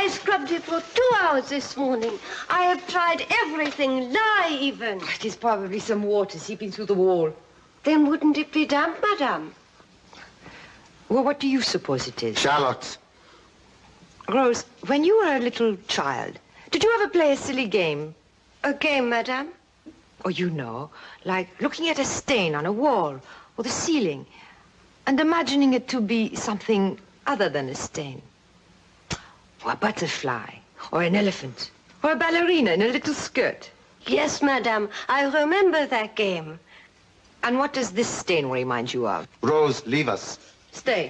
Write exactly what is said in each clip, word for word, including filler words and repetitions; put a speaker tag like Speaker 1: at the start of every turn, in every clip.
Speaker 1: I scrubbed it for two hours this morning. I have tried everything, lye even.
Speaker 2: It is probably some water seeping through the wall.
Speaker 1: Then wouldn't it be damp, madame?
Speaker 2: Well, what do you suppose it is?
Speaker 3: Charlotte.
Speaker 2: Rose, when you were a little child, did you ever play a silly game?
Speaker 1: A game, madame?
Speaker 2: Oh, you know, like looking at a stain on a wall or the ceiling and imagining it to be something other than a stain. Or a butterfly, or an elephant, or a ballerina in a little skirt.
Speaker 1: Yes, madame, I remember that game.
Speaker 2: And what does this stain remind you of?
Speaker 3: Rose, leave us.
Speaker 2: Stay.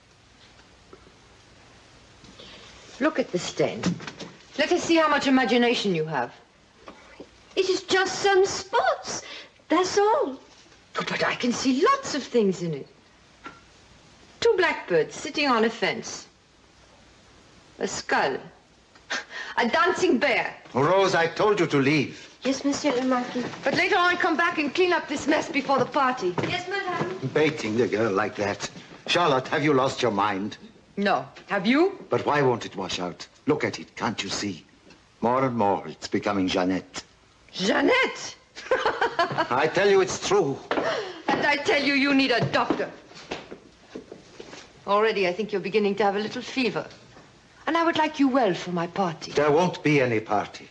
Speaker 2: Look at the stain. Let us see how much imagination you have.
Speaker 1: It is just some spots, that's all.
Speaker 2: Oh, but I can see lots of things in it. Two blackbirds sitting on a fence. A skull. A dancing bear.
Speaker 3: Rose, I told you to leave.
Speaker 1: Yes, Monsieur le Marquis.
Speaker 2: But later on, come back and clean up this mess before the party.
Speaker 1: Yes, madame.
Speaker 3: Baiting the girl like that. Charlotte, have you lost your mind?
Speaker 2: No. Have you?
Speaker 3: But why won't it wash out? Look at it, can't you see? More and more, it's becoming Jeannette.
Speaker 2: Jeannette!
Speaker 3: I tell you it's true.
Speaker 2: And I tell you, you need a doctor. Already, I think you're beginning to have a little fever. And I would like you well for my party.
Speaker 3: There won't be any party.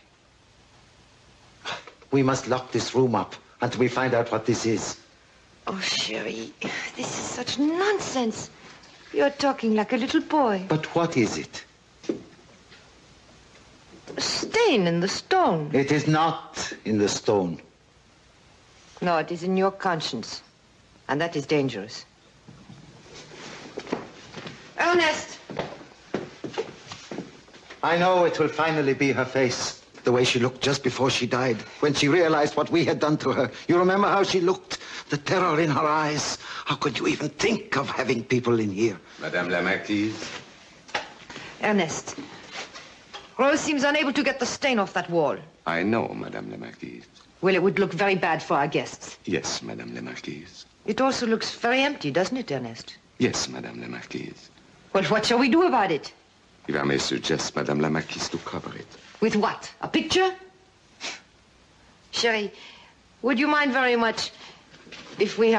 Speaker 3: We must lock this room up until we find out what this is.
Speaker 2: Oh, Cherie, this is such nonsense. You're talking like a little boy.
Speaker 3: But what is it?
Speaker 2: A stain in the stone.
Speaker 3: It is not in the stone.
Speaker 2: No, it is in your conscience. And that is dangerous. Ernest!
Speaker 3: I know it will finally be her face. The way she looked just before she died, when she realized what we had done to her. You remember how she looked? The terror in her eyes. How could you even think of having people in here?
Speaker 4: Madame la Marquise.
Speaker 2: Ernest. Rose seems unable to get the stain off that wall.
Speaker 4: I know, Madame la Marquise.
Speaker 2: Well, it would look very bad for our guests.
Speaker 4: Yes, Madame la Marquise.
Speaker 2: It also looks very empty, doesn't it, Ernest?
Speaker 4: Yes, Madame la Marquise.
Speaker 2: Well, what shall we do about it?
Speaker 4: If I may suggest, Madame la Marquise, to cover it.
Speaker 2: With what? A picture? Cherie, would you mind very much if we